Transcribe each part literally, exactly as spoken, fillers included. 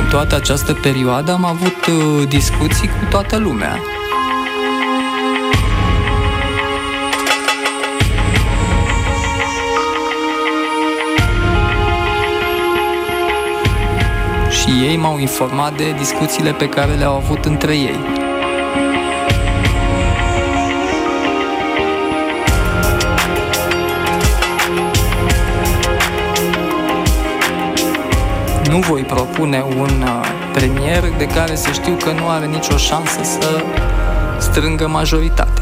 În toată această perioadă am avut uh, discuții cu toată lumea. Și ei m-au informat de discuțiile pe care le-au avut între ei. Nu voi propune un premier de care să știu că nu are nicio șansă să strângă majoritatea.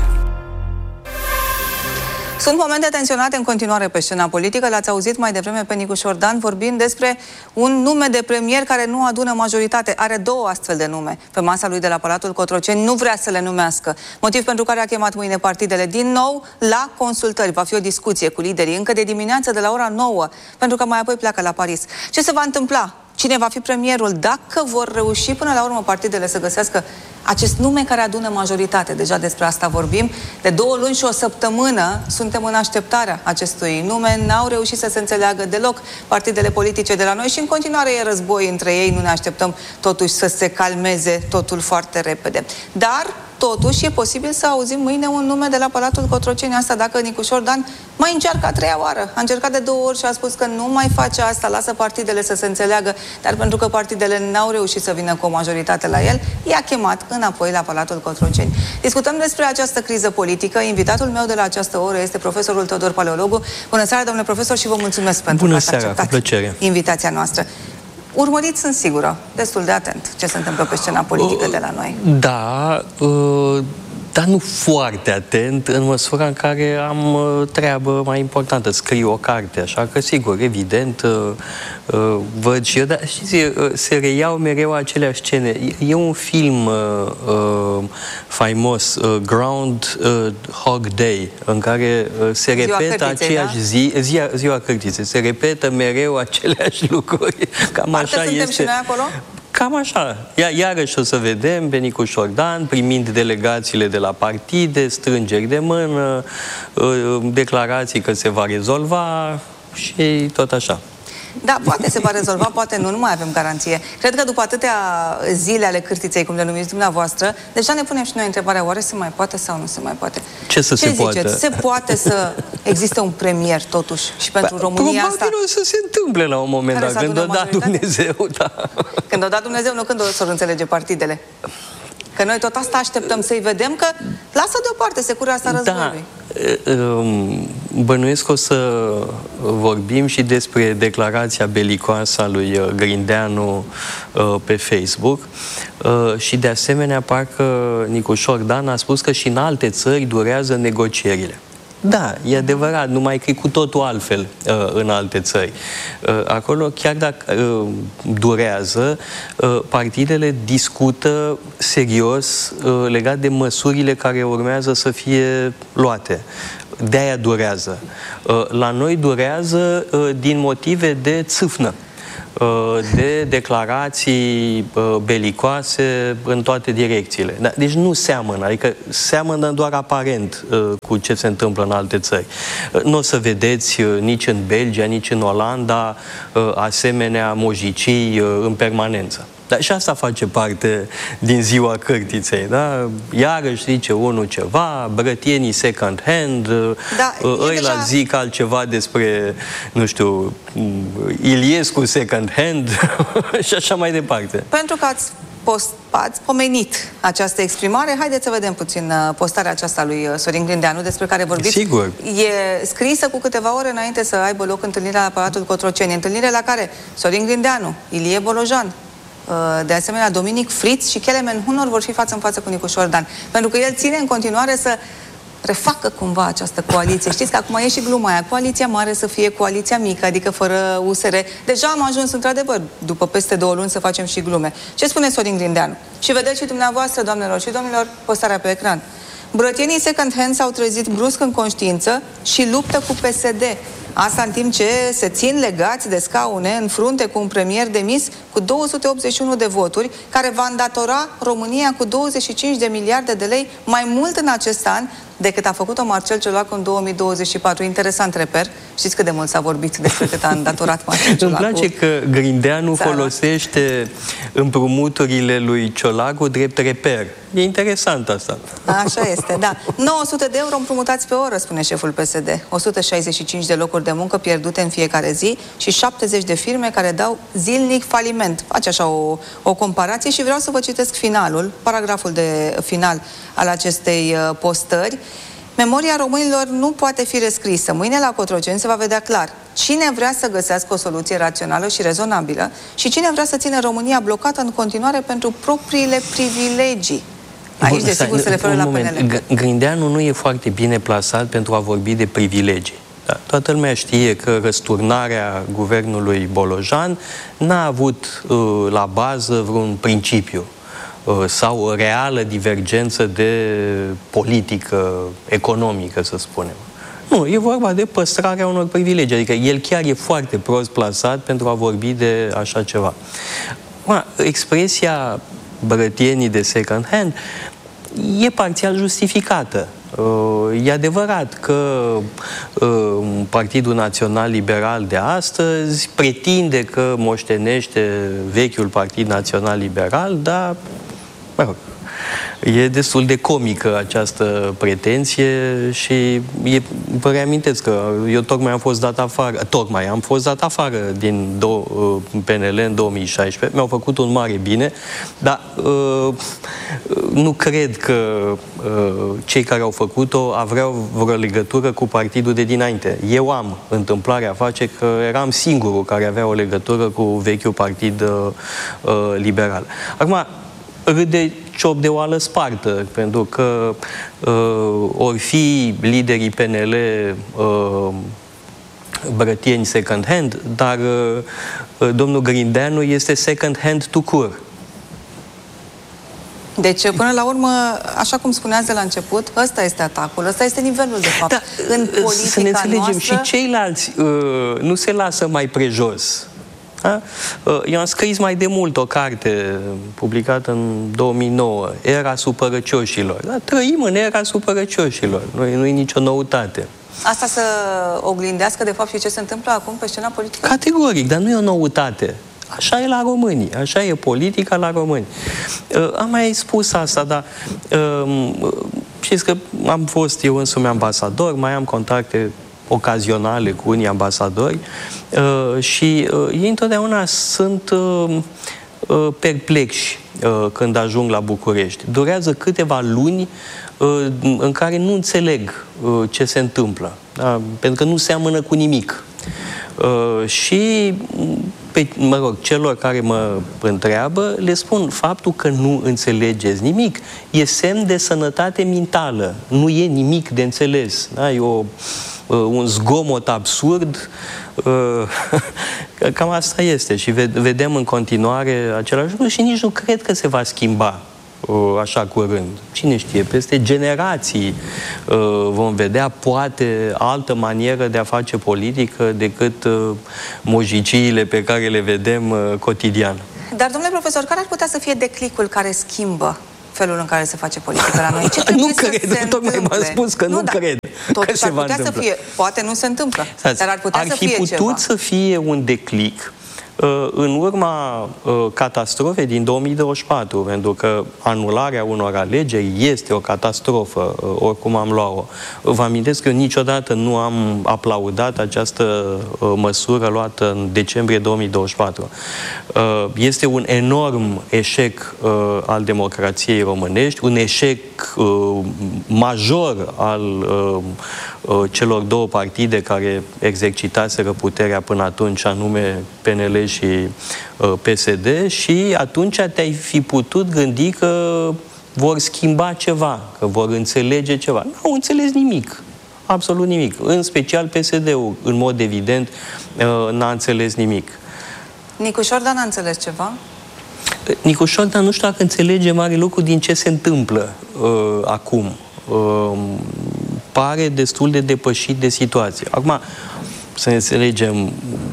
Sunt momente tensionate în continuare pe scena politică. L-ați auzit mai devreme pe Nicu Șordan vorbind despre un nume de premier care nu adună majoritate. Are două astfel de nume pe masa lui de la Palatul Cotroceni. Nu vrea să le numească. Motiv pentru care a chemat mâine partidele din nou la consultări. Va fi o discuție cu liderii încă de dimineață de la ora nouă, pentru că mai apoi pleacă la Paris. Ce se va întâmpla? Cine va fi premierul? Dacă vor reuși până la urmă partidele să găsească acest nume care adună majoritate, deja despre asta vorbim. De două luni și o săptămână suntem în așteptarea acestui nume. N-au reușit să se înțeleagă deloc partidele politice de la noi și în continuare e război între ei. Nu ne așteptăm totuși să se calmeze totul foarte repede. Dar totuși e posibil să auzim mâine un nume de la Palatul Cotroceni. Asta dacă Nicu Șordan mai încearcă a treia oară. A încercat de două ori și a spus că nu mai face asta, lasă partidele să se înțeleagă, dar pentru că partidele n-au reușit să vină cu o majoritate la el, i-a chemat înapoi la Palatul Cotroceni. Discutăm despre această criză politică. Invitatul meu de la această oră este profesorul Teodor Paleologu. Bună seara, domnule profesor, și vă mulțumesc pentru Bună că ați acceptat plăcere. invitația noastră. Urmăriți, sunt sigură, destul de atent ce se întâmplă pe scena politică de la noi. Da, uh, dar nu foarte atent, în măsura în care am uh, treabă mai importantă, scriu o carte, așa că, sigur, evident, uh, uh, văd și eu, dar știți, uh, se reiau mereu aceleași scene. E, e un film uh, uh, faimos, uh, Groundhog Day, în care uh, se ziua repetă cărtiței, aceeași da? zi, ziua, ziua cărtiței, se repetă mereu aceleași lucruri. Cam Parcă așa suntem este. și noi acolo? Cam așa. Ia, iarăși o să vedem pe Nicu Șordan primind delegațiile de la partide, strângeri de mână, declarații că se va rezolva și tot așa. Da, poate se va rezolva, poate nu, nu mai avem garanție. Cred că după atâtea zile ale cârtiței, cum le numiți dumneavoastră, deja ne punem și noi întrebarea, oare se mai poate sau nu se mai poate? Ce să Ce se ziceți? poate? Se poate să existe un premier, totuși, și pentru România Probabil asta? o să se întâmple la un moment dat, când o da Dumnezeu, da. Când o da Dumnezeu, nu când o să înțelege partidele. Că noi tot asta așteptăm să-i vedem, că lasă deoparte securea asta războiului. Da, bănuiesc o să vorbim și despre declarația belicoasă a lui Grindeanu pe Facebook și de asemenea parcă Nicu Șordan a spus că și în alte țări durează negocierile. Da, e adevărat, numai că e cu totul altfel uh, în alte țări. Uh, acolo, chiar dacă uh, durează, uh, partidele discută serios uh, legat de măsurile care urmează să fie luate. De-aia durează. Uh, la noi durează uh, din motive de țâfnă, de declarații belicoase în toate direcțiile. Deci nu seamănă, adică seamănă doar aparent cu ce se întâmplă în alte țări. Nu o să vedeți nici în Belgia, nici în Olanda asemenea mojicii în permanență. Dar și asta face parte din ziua cărtiței, da? Iarăși zice unul ceva, brătienii second hand, da, ăia deja... zic altceva despre, nu știu, Iliescu second hand și așa mai departe. Pentru că ați, post, ați pomenit această exprimare, haideți să vedem puțin postarea aceasta lui Sorin Grindeanu, despre care vorbiți. Sigur. E scrisă cu câteva ore înainte să aibă loc întâlnirea la Palatul Cotroceni, întâlnire la care Sorin Grindeanu, Ilie Bolojan, de asemenea Dominic Fritz și Kelemen Hunor vor fi față în față cu Nicu Șordan. Pentru că el ține în continuare să refacă cumva această coaliție. Știți că acum e și gluma aia, coaliția mare să fie coaliția mică, adică fără U S R. Deja am ajuns într-adevăr, după peste două luni, să facem și glume. Ce spune Sorin Grindeanu? Și vedeți și dumneavoastră, doamnelor și domnilor, postarea pe ecran. Brătienii second hand s-au trezit brusc în conștiință și luptă cu P S D. Asta în timp ce se țin legați de scaune în frunte cu un premier demis cu două sute optzeci și unu de voturi, care va îndatora România cu douăzeci și cinci de miliarde de lei mai mult în acest an decât a făcut-o Marcel Ciolacu în două mii douăzeci și patru. Interesant reper. Știți cât de mult s-a vorbit despre cât a îndatorat Marcel Ciolacu? Îmi place că Grindeanu țara. folosește împrumuturile lui Ciolacu drept reper. E interesant asta. Așa este, da. nouă sute de euro împrumutați pe oră, spune șeful P S D. o sută șaizeci și cinci de locuri de muncă pierdute în fiecare zi și șaptezeci de firme care dau zilnic faliment. Face așa o, o comparație și vreau să vă citesc finalul, paragraful de final al acestei uh, postări. Memoria românilor nu poate fi rescrisă. Mâine la Cotroceni se va vedea clar cine vrea să găsească o soluție rațională și rezonabilă și cine vrea să țină România blocată în continuare pentru propriile privilegii. Aici, desigur, se referă la P N L. Grindeanu nu e foarte bine plasat pentru a vorbi de privilegii. Da, toată lumea știe că răsturnarea guvernului Bolojan n-a avut uh, la bază vreun principiu uh, sau o reală divergență de politică economică, să spunem. Nu, e vorba de păstrarea unor privilegii. Adică el chiar e foarte prost plasat pentru a vorbi de așa ceva. Ma, expresia brătienii de second hand e parțial justificată. E adevărat că Partidul Național Liberal de astăzi pretinde că moștenește vechiul Partid Național Liberal, dar mă rog, e destul de comică această pretenție și e, vă reamintesc că eu tocmai am fost dat afară, tocmai am fost dat afară din P N L în două mii șaisprezece, mi-au făcut un mare bine, dar uh, nu cred că uh, cei care au făcut-o aveau vreo legătură cu partidul de dinainte. Eu am întâmplarea face că eram singurul care avea o legătură cu vechiul partid uh, uh, liberal. Acum, râde ciop de oală spartă, pentru că uh, or fi liderii P N L uh, brătieni second hand, dar uh, domnul Grindeanu este second hand tucur. Deci, până la urmă, așa cum spuneați de la început, ăsta este atacul, ăsta este nivelul, de fapt. Da, în politica să ne înțelegem, noastră... și ceilalți uh, nu se lasă mai prejos. Da? Eu am scris mai de mult o carte publicată în două mii nouă, Era supărăcioșilor. Da? Trăim în era supărăcioșilor, nu e nicio noutate. Asta să oglindească, de fapt, și ce se întâmplă acum pe scena politică? Categoric, dar nu e o noutate. Așa e la românii, așa e politica la români. Am mai spus asta, dar știți că am fost eu însumi ambasador, mai am contacte ocazionale cu unii ambasadori uh, și uh, ei întotdeauna sunt uh, uh, perplexi uh, când ajung la București. Durează câteva luni uh, în care nu înțeleg uh, ce se întâmplă, da? Pentru că nu seamănă cu nimic. Uh, și pe, mă rog, celor care mă întreabă, le spun, faptul că nu înțelegeți nimic e semn de sănătate mentală, nu e nimic de înțeles. Da? E o un zgomot absurd, cam asta este și vedem în continuare același lucru și nici nu cred că se va schimba așa curând. Cine știe, peste generații vom vedea poate altă manieră de a face politică decât mojiciile pe care le vedem cotidian. Dar, domnule profesor, care ar putea să fie declicul care schimbă felul în care se face politică la noi? Ce nu cred, tocmai v-am spus că nu, nu da. cred Totuși că se ar va putea întâmpla. Să fie, poate nu se întâmplă, Stați, dar ar putea ar să fi fie putut ceva. să fie un declic uh, în urma uh, catastrofei din două mii douăzeci și patru, pentru că anularea unor alegeri este o catastrofă, uh, oricum am luat-o. Vă amintesc că eu niciodată nu am aplaudat această uh, măsură luată în decembrie două mii douăzeci și patru. Uh, este un enorm eșec uh, al democrației românești, un eșec uh, major al uh, uh, celor două partide care exercitaseră puterea până atunci, anume P N L și uh, P S D, și atunci te-ai fi putut gândi că vor schimba ceva, că vor înțelege ceva. Nu au înțeles nimic. Absolut nimic. În special P S D-ul, în mod evident, uh, n-a înțeles nimic. Nicu Șordan a înțeles ceva? Nicu Șordan nu știu dacă înțelege mare lucru din ce se întâmplă uh, acum. Uh, pare destul de depășit de situație. Acum, să ne înțelegem,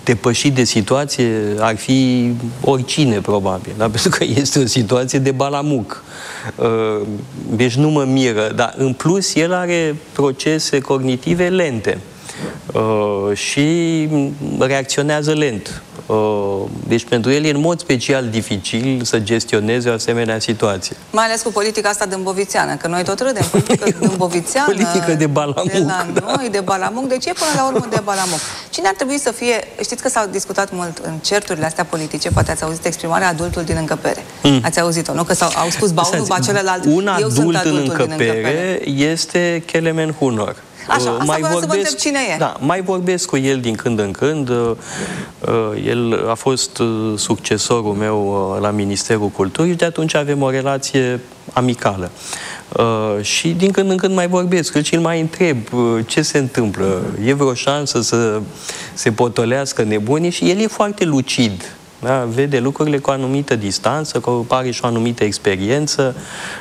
depășit de situație ar fi oricine, probabil. Da? Pentru că este o situație de balamuc. Deci nu mă miră. Dar în plus, el are procese cognitive lente. Și reacționează lent. Deci pentru el e în mod special dificil să gestioneze o asemenea situație. Mai ales cu politica asta dâmbovițeană, că noi tot râdem. Politică dâmbovițeană, politică de balamuc. De la noi, de balamuc. Deci e până la urmă de balamuc. Cine ar trebui să fie... Știți că s-au discutat mult în certurile astea politice, poate ați auzit exprimarea adultul din încăpere. Mm. Ați auzit-o, nu? Că s-au, au spus ba unul, ba celălalt. Un adult, Eu sunt adultul în încăpere, din încăpere este Kelemen Hunor. Așa, asta mai vorbesc, să vă întreb cine e. Da, mai vorbesc cu el din când în când. El a fost succesorul meu la Ministerul Culturii și de atunci avem o relație amicală. Și din când în când mai vorbesc și îl mai întreb ce se întâmplă. E vreo șansă să se potolească nebunii? Și el e foarte lucid. Da? Vede lucrurile cu o anumită distanță, cu are și o anumită experiență.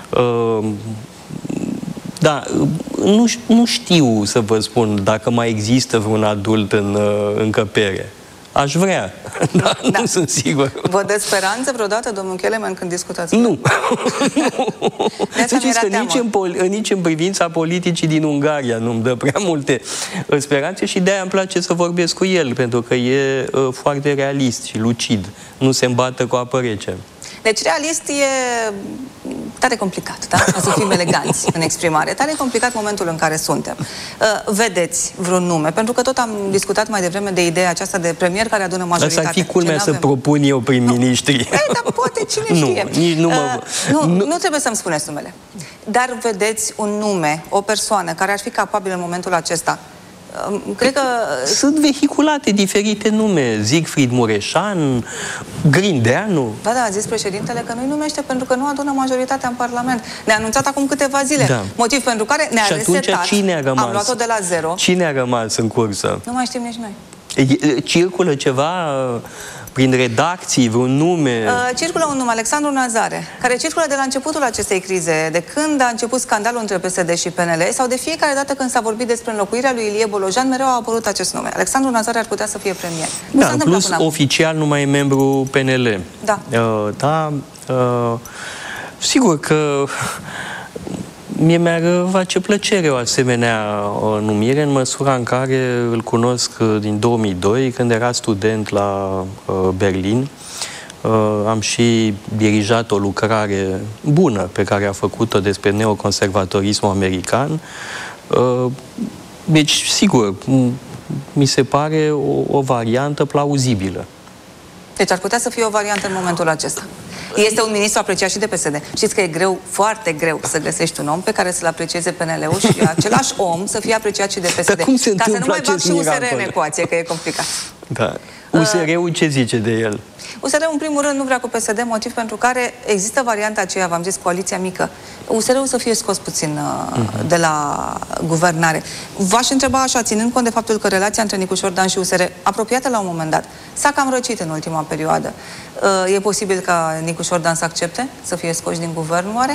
Da, nu, nu știu să vă spun dacă mai există vreun adult în uh, încăpere. Aș vrea, dar da. Nu sunt sigur. Vă dă speranță vreodată, domnul Kelemen, când discutați? Nu. Să știți că nici în, nici în privința politicii din Ungaria nu-mi dă prea multe speranțe și de-aia îmi place să vorbesc cu el, pentru că e uh, foarte realist și lucid. Nu se îmbată cu apă rece. Deci realist e tare complicat, da? Ca să fim eleganți în exprimare. Tare complicat momentul în care suntem. Uh, vedeți vreun nume? Pentru că tot am discutat mai devreme de ideea aceasta de premier care adună majoritate. Asta ar fi culmea să propun eu prim-ministri. Ei, dar poate cine știe. Nu, nici nu, mă... uh, nu, nu, nu trebuie să-mi spuneți numele. Dar vedeți un nume, o persoană care ar fi capabilă în momentul acesta. Cred că... Sunt vehiculate diferite nume. Siegfried Mureșan, Grindeanu. Da, da, a zis președintele că nu-i numește pentru că nu adună majoritatea în Parlament. Ne-a anunțat acum câteva zile. Da. Motiv pentru care ne-a resetat. Cine a rămas? Am luat-o de la zero. Cine a rămas în cursă? Nu mai știm nici noi. Circulă ceva... prin redacții, vreun nume? Uh, circulă un nume, Alexandru Nazare, care circulă de la începutul acestei crize, de când a început scandalul între P S D și P N L, sau de fiecare dată când s-a vorbit despre înlocuirea lui Ilie Bolojan, mereu a apărut acest nume. Alexandru Nazare ar putea să fie premier. Da, în plus, oficial nu mai e membru P N L. Da. Uh, da uh, sigur că mie mi-ar face plăcere o asemenea o numire în măsura în care îl cunosc din două mii doi, când era student la uh, Berlin. Uh, am și dirijat o lucrare bună pe care a făcut-o despre neoconservatorismul american. Uh, deci, sigur, mi se pare o, o variantă plauzibilă. Deci ar putea să fie o variantă în momentul acesta. Este un ministru apreciat și de P S D. Știți că e greu, foarte greu să găsești un om pe care să-l aprecieze P N L-ul și același om să fie apreciat și de P S D. Ca să nu mai bag și U S R în ecuație, că e complicat. Da. U S R-ul ce zice de el? U S R-ul, în primul rând, nu vrea cu P S D, motiv pentru care există varianta aceea, v-am zis, coaliția mică. U S R-ul să fie scos puțin uh, uh-huh. de la guvernare. V-aș întreba așa, ținând cont de faptul că relația între Nicu Șordan și U S R, apropiată la un moment dat, s-a cam răcit în ultima perioadă. Uh, e posibil ca Nicu Șordan să accepte să fie scoși din guvern, oare?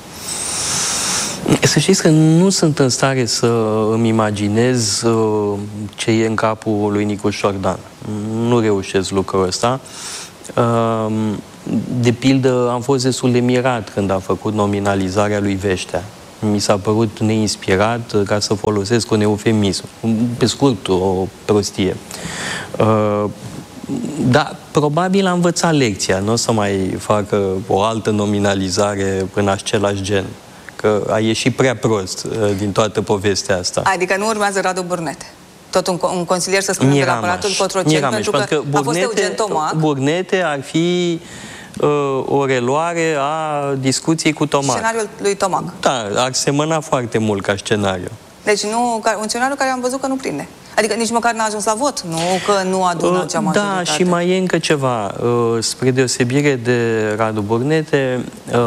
Să știți că nu sunt în stare să îmi imaginez uh, ce e în capul lui Nicu Șordan. Nu reușesc lucrul ăsta. Uh, de pildă, am fost destul de mirat când a făcut nominalizarea lui Veștea. Mi s-a părut neinspirat, ca să folosesc un eufemism. Pe scurt, o prostie. Uh, Da, probabil a învățat lecția. Nu o să mai facă o altă nominalizare în același gen. Că a ieșit prea prost uh, din toată povestea asta. Adică nu urmează Radu Burnete. Tot un, un consilier, să spunem, de la Palatul Cotroceni, pentru că, că Burnete, a fost Eugen Tomac. Burnete ar fi uh, o reluare a discuției cu Tomac. Scenariul lui Tomac. Da, ar semăna foarte mult ca scenariu. Deci nu, un scenariu care am văzut că nu prinde. Adică nici măcar n-a ajuns la vot, nu că nu adună acea majoritate. Da, și mai e încă ceva. Spre deosebire de Radu Burnete,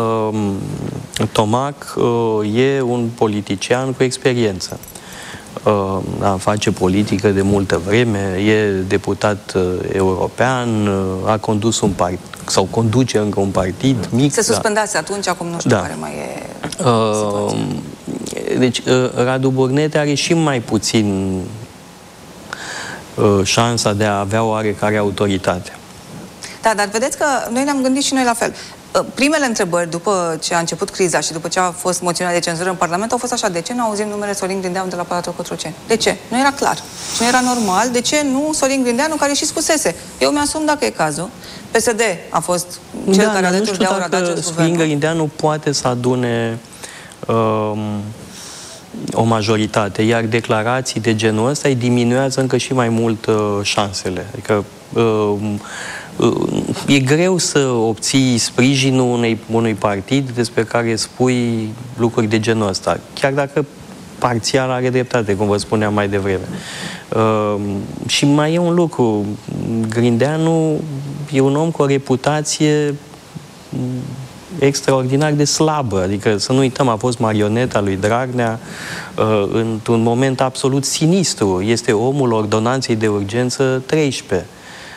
Tomac e un politician cu experiență. A face politică de multă vreme, e deputat european, a condus un partid, sau conduce încă un partid mic. Se suspendase da. atunci, acum nu știu da. care mai e situația. Deci, Radu Burnete are și mai puțin șansa de a avea oarecare autoritate. Da, dar vedeți că noi ne-am gândit și noi la fel. Primele întrebări după ce a început criza și după ce a fost moțiunea de cenzură în Parlament au fost așa: de ce nu auzim numele Sorin Grindeanu de la Palatul Cotroceni? De ce? Nu era clar. Și nu era normal. De ce nu Sorin Grindeanu, care și spusese: eu mi-asum dacă e cazul. P S D a fost cel da, care alături de aur a dat acest Sorin guvern. Grindeanu poate să adune um, o majoritate, iar declarații de genul ăsta îi diminuează încă și mai mult uh, șansele. Adică uh, e greu să obții sprijinul unei, unui partid despre care spui lucruri de genul ăsta, chiar dacă parțial are dreptate, cum vă spuneam mai devreme. Uh, și mai e un lucru: Grindeanu e un om cu o reputație extraordinar de slabă, adică să nu uităm, a fost marioneta lui Dragnea uh, într-un moment absolut sinistru. Este omul ordonanței de urgență treisprezece.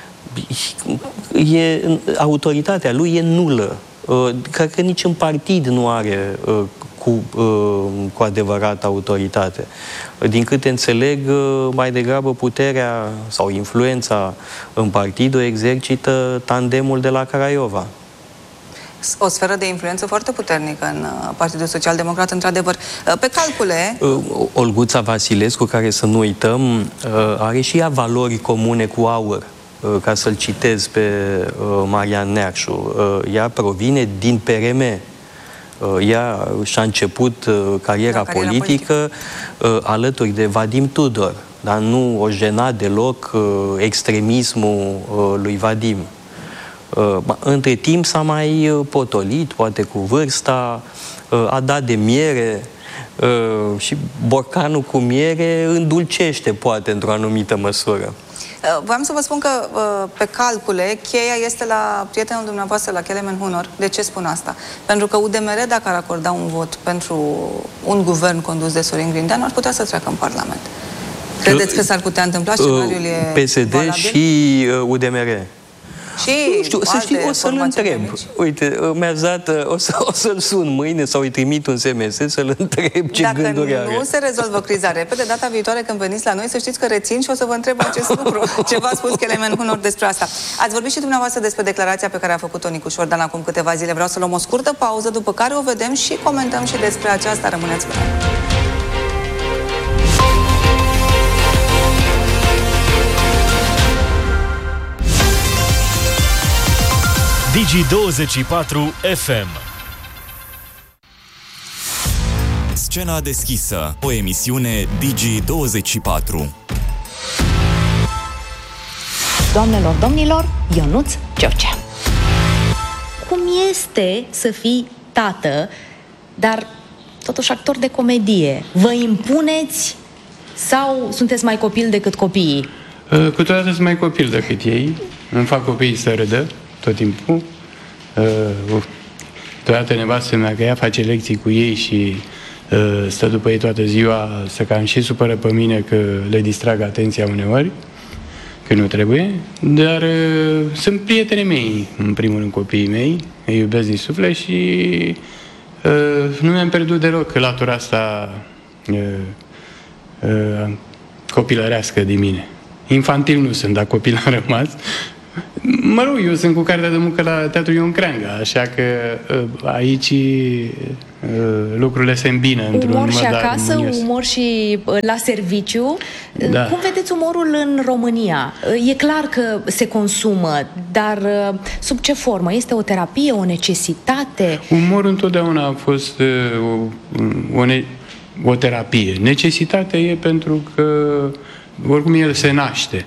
E, autoritatea lui e nulă. Uh, cred că nici în partid nu are uh, cu, uh, cu adevărat autoritate. Din câte înțeleg, uh, mai degrabă puterea sau influența în partid o exercită tandemul de la Craiova. O sferă de influență foarte puternică în Partidul Social-Democrat, într-adevăr. Pe calcule... Olguța Vasilescu, care, să nu uităm, are și ea valori comune cu AUR, ca să-l citez pe Marian Neacșu. Ea provine din P R M. Ea și-a început cariera, da, cariera politică, politică alături de Vadim Tudor, dar nu o jena deloc extremismul lui Vadim. Între timp s-a mai potolit, poate cu vârsta, a dat de miere și borcanul cu miere îndulcește, poate, într-o anumită măsură. Vreau să vă spun că pe calcule cheia este la prietenul dumneavoastră, la Kelemen Hunor. De ce spun asta? Pentru că U D M R, dacă ar acorda un vot pentru un guvern condus de Sorin Grindeanu, ar putea să treacă în Parlament. Credeți că s-ar putea întâmpla? Scenariul e P S D valabil? Și U D M R. Și nu știu, să știi, o să-l întreb. Uite, mi-ați dat, o, să, o să-l sun mâine sau îi trimit un S M S să-l întreb ce Dacă gânduri are. Dacă nu se rezolvă criza repede, data viitoare când veniți la noi, să știți că rețin și o să vă întreb acest lucru. Ce v-a spus Kelemen Hunor despre asta? Ați vorbit și dumneavoastră despre declarația pe care a făcut-o Nicu Șordan acum câteva zile. Vreau să luăm o scurtă pauză, după care o vedem și comentăm și despre aceasta. Rămâneți cu noi. Digi douăzeci și patru F M. Scena deschisă, o emisiune Digi douăzeci și patru. Doamnelor, domnilor, Ionuț George. Cum este să fii tată, dar totuși actor de comedie? Vă impuneți sau sunteți mai copil decât copiii? Câteodată sunt mai copil decât ei. Îmi fac copiii să râdă tot timpul. Uh, Toată nevastă mea, că ea face lecții cu ei și uh, stă după ei toată ziua, să cam și supără pe mine că le distrag atenția uneori, că nu trebuie, dar uh, sunt prietenii mei, în primul rând copiii mei, îi iubesc din suflet și uh, nu mi-am pierdut deloc latura asta uh, uh, copilărească din mine. Infantil nu sunt, dar copil am rămas. Mă rog, eu sunt cu cartea de muncă la Teatrul Ion Creanga, așa că aici lucrurile se îmbină într-un umor și mădar acasă, armonios. umor și la serviciu. Da. Cum vedeți umorul în România? E clar că se consumă, dar sub ce formă? Este o terapie, o necesitate? Umorul întotdeauna a fost o, o, ne, o terapie. Necesitatea e pentru că oricum el se naște.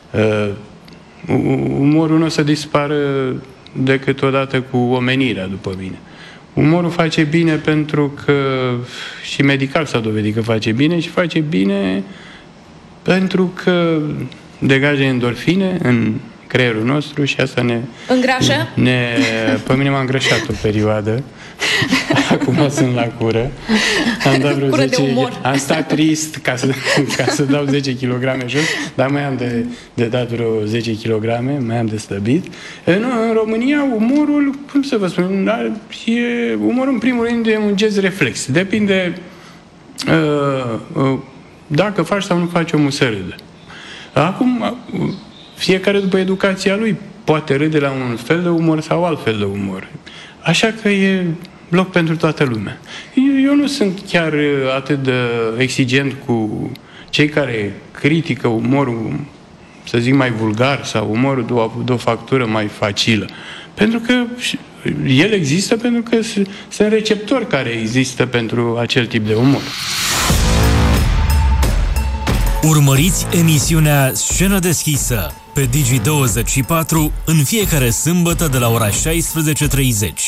Umorul nu o să dispară decât odată cu omenirea, după mine. Umorul face bine pentru că și medical s-a dovedit că face bine și face bine pentru că degajă endorfine în creierul nostru și asta ne... Îngrașă? Ne, pe mine m-a îngrășat o perioadă. Acum sunt la cură. Am dat vreo cură zece, de umor. am stat trist ca să, ca să dau zece kilograme jos, dar mai am de, de dat vreo zece kilograme, mai am de slăbit. Nu, în România umorul, cum să vă spun, e, umorul în primul rând e un gest reflex. Depinde uh, uh, dacă faci sau nu faci omul să râdă. Acum, fiecare după educația lui poate râde la un fel de umor sau alt fel de umor. Așa că e loc pentru toată lumea. Eu, eu nu sunt chiar atât de exigent cu cei care critică umorul, să zic, mai vulgar sau umorul de o, de o factură mai facilă. Pentru că el există, pentru că sunt receptori care există pentru acel tip de umor. Urmăriți emisiunea Scenă deschisă pe Digi douăzeci și patru în fiecare sâmbătă de la ora șaisprezece treizeci.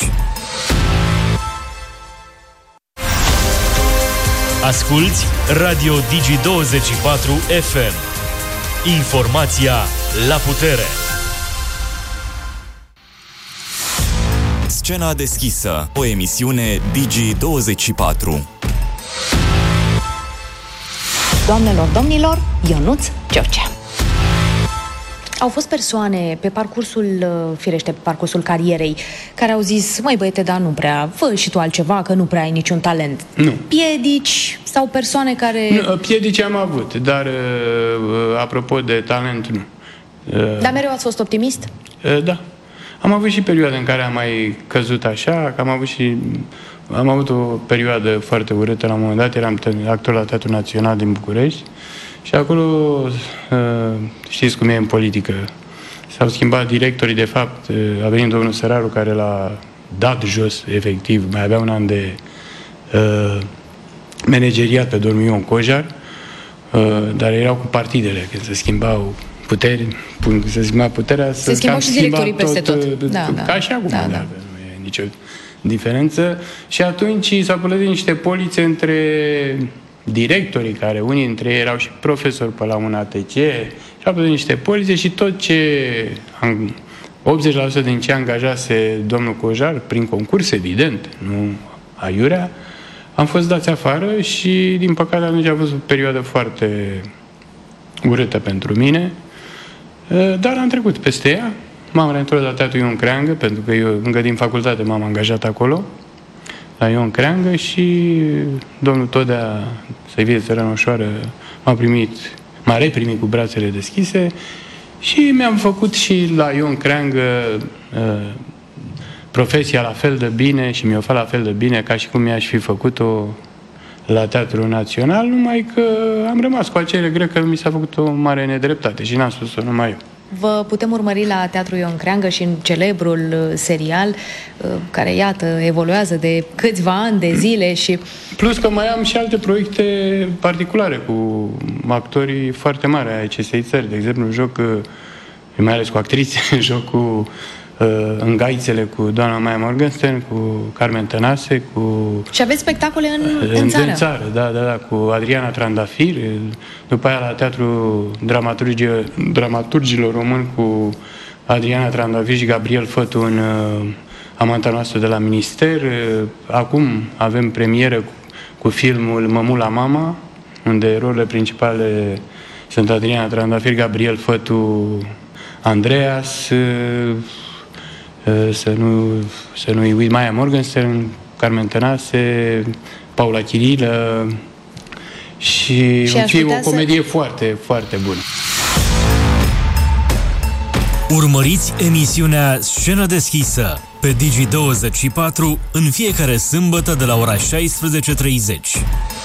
Asculți Radio Digi douăzeci și patru F M. Informația la putere. Scena deschisă, o emisiune Digi douăzeci și patru. Doamnelor, domnilor, Ionuț George. Au fost persoane pe parcursul, firește, pe parcursul carierei, care au zis, măi băiete, dar nu prea, fă și tu altceva, că nu prea ai niciun talent. Nu. Piedici sau persoane care... Nu, piedici am avut, dar apropo de talent, nu. Dar mereu ați fost optimist? Da. Am avut și perioade în care am mai căzut așa, că am avut și... Am avut o perioadă foarte urâtă la un moment dat, eram actor la Teatrul Național din București și acolo, știți cum e în politică, s-au schimbat directorii, de fapt, a venit domnul Săraru care l-a dat jos, efectiv, mai avea un an de uh, manageriat pe domnul Ion Cojar, uh, dar erau cu partidele, când se schimbau puteri, se schimba puterea, se schimbau și directorii peste tot. Da, da. Ca așa acum, da, da. Nu e nicio diferență. Și atunci s-au plătit niște polițe între directorii, care unii dintre ei erau și profesori pe la un A T C, și au plătit niște polițe și tot ce optzeci la sută din ce angajase domnul Cojar, prin concurs, evident, nu aiurea, am fost dați afară și, din păcate, atunci a fost o perioadă foarte urâtă pentru mine, dar am trecut peste ea. M-am reîntors la Teatrul Ion Creangă, pentru că eu încă din facultate m-am angajat acolo, la Ion Creangă, și domnul Todea, să-i fie țărănoșoară, m-a primit, m-a reprimit cu brațele deschise și mi-am făcut și la Ion Creangă uh, profesia la fel de bine și mi-o fac la fel de bine ca și cum mi-aș fi făcut-o la Teatrul Național, numai că am rămas cu acele greu că mi s-a făcut o mare nedreptate și n-am spus-o numai eu. Vă putem urmări la Teatrul Ion Creangă și în celebrul serial care, iată, evoluează de câțiva ani de zile și... Plus că mai am și alte proiecte particulare cu actorii foarte mari ai acestei țări. De exemplu, joc, mai ales cu actrițe, joc cu în Gaițele cu doamna Maia Morgenstern, cu Carmen Tănase, cu... Și aveți spectacole în, în, în țară? În țară, da, da, da, cu Adriana Trandafir, după aia la Teatrul Dramaturgilor, Dramaturgilor Români cu Adriana Trandafir și Gabriel Fătu în uh, Amanta noastră de la Minister. Uh, acum avem premieră cu, cu filmul Mămula Mama, unde rolurile principale sunt Adriana Trandafir, Gabriel Fătu, Andreas, uh, Să, nu, să nu-i uit, Maia Morgenstern, Carmen Tănase, Paula Chirilă și, și în fi o comedie să... foarte, foarte bună. Urmăriți emisiunea Scenă deschisă pe Digi douăzeci și patru în fiecare sâmbătă de la ora șaisprezece treizeci.